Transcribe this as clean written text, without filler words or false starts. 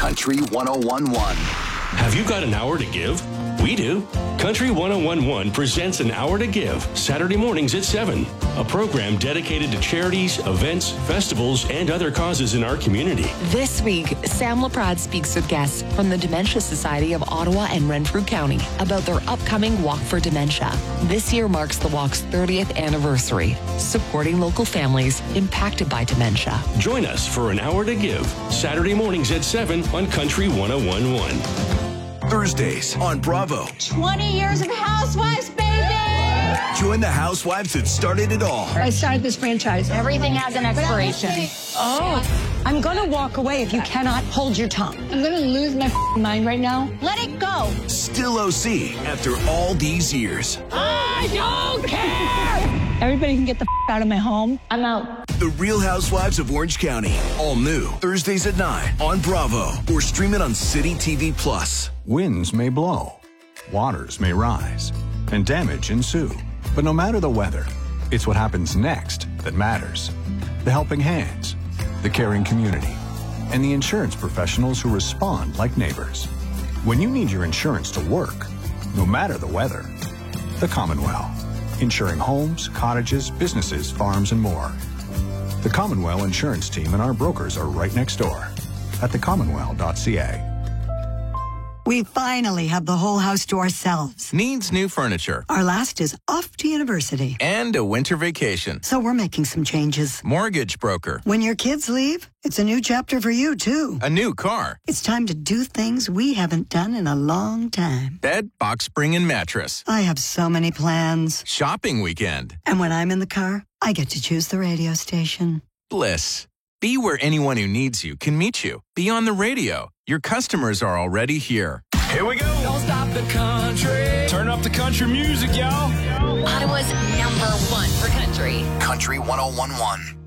Country 101.1. Have you got an hour to give? We do. Country 101.1 presents An Hour to Give, Saturday mornings at 7. A program dedicated to charities, events, festivals, and other causes in our community. This week, Sam Laprade speaks with guests from the Dementia Society of Ottawa and Renfrew County about their upcoming Walk for Dementia. This year marks the walk's 30th anniversary, supporting local families impacted by dementia. Join us for An Hour to Give, Saturday mornings at 7 on Country 101.1. Thursdays on Bravo. 20 years of Housewives, baby! Join the housewives that started it all. I started this franchise. Everything has an expiration. I'm gonna walk away if you cannot hold your tongue. I'm gonna lose my mind right now. Let it go. Still OC after all these years. I don't care! Everybody can get the out of my home. I'm out. The Real Housewives of Orange County. All new. Thursdays at 9 on Bravo. Or stream it on City TV Plus. Winds may blow, waters may rise, and damage ensue. But no matter the weather, it's what happens next that matters. The helping hands, the caring community, and the insurance professionals who respond like neighbors. When you need your insurance to work, no matter the weather, the Commonwealth. Insuring homes, cottages, businesses, farms, and more. The Commonwealth Insurance Team and our brokers are right next door at thecommonwealth.ca. We finally have the whole house to ourselves. Needs new furniture. Our last is off to university. And a winter vacation. So we're making some changes. Mortgage broker. When your kids leave, it's a new chapter for you, too. A new car. It's time to do things we haven't done in a long time. Bed, box spring, and mattress. I have so many plans. Shopping weekend. And when I'm in the car, I get to choose the radio station. Bliss. Be where anyone who needs you can meet you. Be on the radio. Your customers are already here. Here we go. Don't stop the country. Turn up the country music, y'all. Ottawa's #1 for country. Country 101.1.